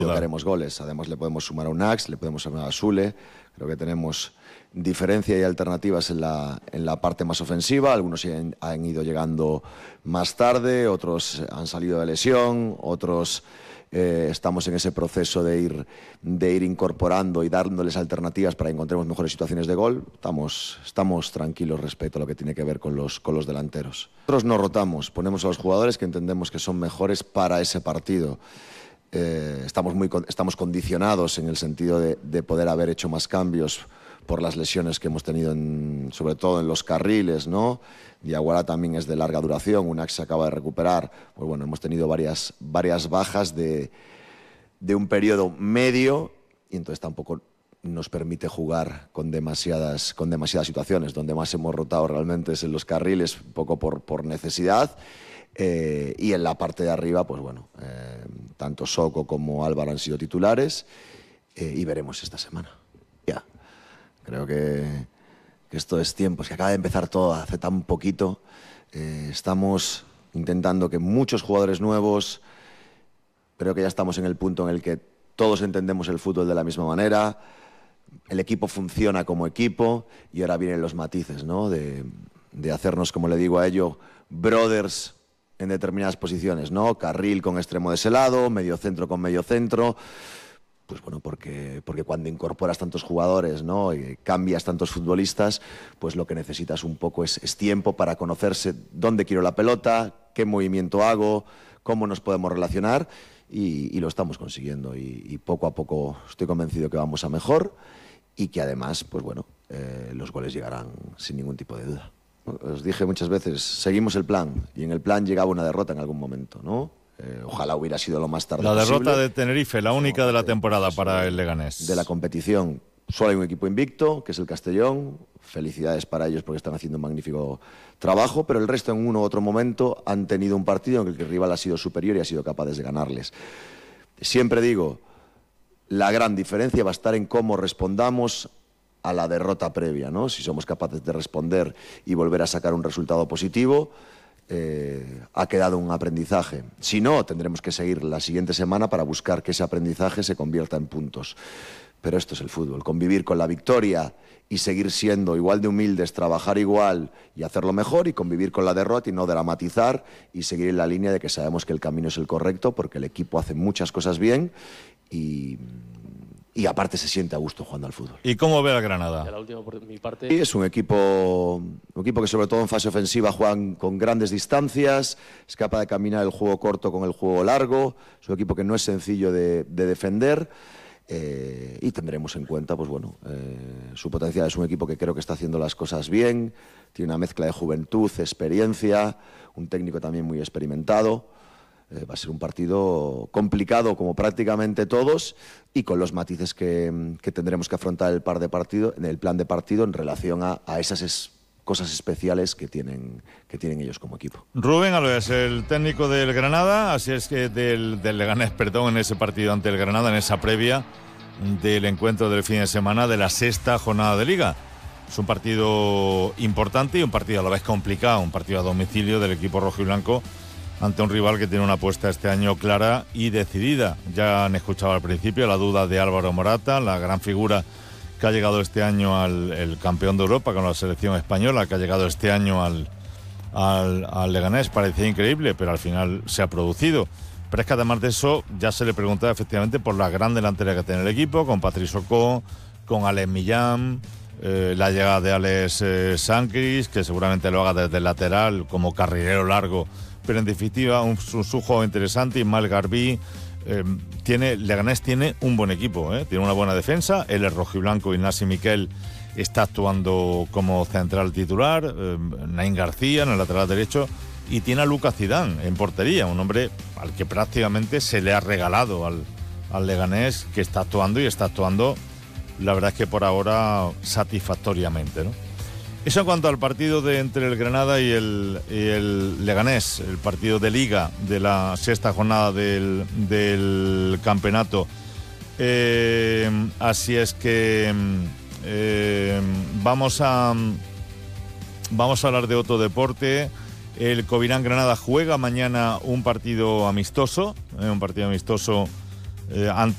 que haremos goles. Además le podemos sumar a Unax, le podemos sumar a Sule. Creo que tenemos diferencia y alternativas en la parte más ofensiva. Algunos han ido llegando más tarde, otros han salido de lesión, otros estamos en ese proceso de ir incorporando y dándoles alternativas para que encontremos mejores situaciones de gol. Estamos tranquilos respecto a lo que tiene que ver con los delanteros. Nosotros no rotamos, ponemos a los jugadores que entendemos que son mejores para ese partido. Estamos condicionados en el sentido de poder haber hecho más cambios por las lesiones que hemos tenido, sobre todo en los carriles, ¿no? Diaguara también es de larga duración, Unax se acaba de recuperar. Pues bueno, hemos tenido varias bajas de un periodo medio y entonces tampoco nos permite jugar con demasiadas situaciones. Donde más hemos rotado realmente es en los carriles, un poco por necesidad. Y en la parte de arriba, pues bueno, tanto Soko como Álvaro han sido titulares y veremos esta semana. Ya, creo que esto es tiempo, es que acaba de empezar todo hace tan poquito. Estamos intentando que muchos jugadores nuevos, creo que ya estamos en el punto en el que todos entendemos el fútbol de la misma manera, el equipo funciona como equipo y ahora vienen los matices, ¿no? De hacernos, como le digo a ello, brothers en determinadas posiciones, ¿no? Carril con extremo de ese lado, medio centro con medio centro. Pues bueno, porque cuando incorporas tantos jugadores, ¿no? Y cambias tantos futbolistas, pues lo que necesitas un poco es tiempo para conocerse dónde quiero la pelota, qué movimiento hago, cómo nos podemos relacionar y lo estamos consiguiendo y poco a poco estoy convencido que vamos a mejor y que además, pues bueno, los goles llegarán sin ningún tipo de duda. Os dije muchas veces, seguimos el plan y en el plan llegaba una derrota en algún momento, ¿no? Ojalá hubiera sido lo más tarde posible. La derrota de Tenerife, la única de la temporada para el Leganés. De la competición, solo hay un equipo invicto, que es el Castellón. Felicidades para ellos porque están haciendo un magnífico trabajo, pero el resto en uno u otro momento han tenido un partido en el que el rival ha sido superior y ha sido capaz de ganarles. Siempre digo, la gran diferencia va a estar en cómo respondamos a la derrota previa, ¿no? Si somos capaces de responder y volver a sacar un resultado positivo, ha quedado un aprendizaje. Si no, tendremos que seguir la siguiente semana para buscar que ese aprendizaje se convierta en puntos. Pero esto es el fútbol, convivir con la victoria y seguir siendo igual de humildes, trabajar igual y hacerlo mejor, y convivir con la derrota y no dramatizar y seguir en la línea de que sabemos que el camino es el correcto porque el equipo hace muchas cosas bien y aparte se siente a gusto jugando al fútbol. ¿Y cómo ve a Granada? La última por mi parte. Sí, es un equipo que sobre todo en fase ofensiva juegan con grandes distancias, es capaz de caminar el juego corto con el juego largo, es un equipo que no es sencillo de defender y tendremos en cuenta, pues bueno, su potencial. Es un equipo que creo que está haciendo las cosas bien, tiene una mezcla de juventud, experiencia, un técnico también muy experimentado. Va a ser un partido complicado como prácticamente todos y con los matices que tendremos que afrontar el plan de partido en relación a esas cosas especiales que tienen ellos como equipo. Rubén Alves, el técnico del Granada, así es que del Leganés, perdón, en ese partido ante el Granada, en esa previa del encuentro del fin de semana de la sexta jornada de Liga. Es un partido importante y un partido a la vez complicado, un partido a domicilio del equipo rojo y blanco ante un rival que tiene una apuesta este año clara y decidida. Ya han escuchado al principio la duda de Álvaro Morata, la gran figura que ha llegado este año el campeón de Europa con la selección española, que ha llegado este año al Leganés. Parecía increíble, pero al final se ha producido. Pero es que además de eso ya se le preguntaba efectivamente por la gran delantera que tiene el equipo, con Patrice Soko, con Alex Millán, la llegada de Alex Sancris, que seguramente lo haga desde el lateral como carrilero largo, pero en definitiva un juego interesante. Ismael Garbí, Leganés tiene un buen equipo, tiene una buena defensa. Él es rojiblanco, Ignasi Miquel está actuando como central titular, Naín García en el lateral derecho, y tiene a Lucas Zidane en portería, un hombre al que prácticamente se le ha regalado al Leganés, que está actuando y está actuando, la verdad es que por ahora satisfactoriamente, ¿no? Eso en cuanto al partido entre el Granada y el Leganés, el partido de Liga de la sexta jornada del campeonato. Así es que vamos a hablar de otro deporte. El Covirán Granada juega mañana un partido amistoso ante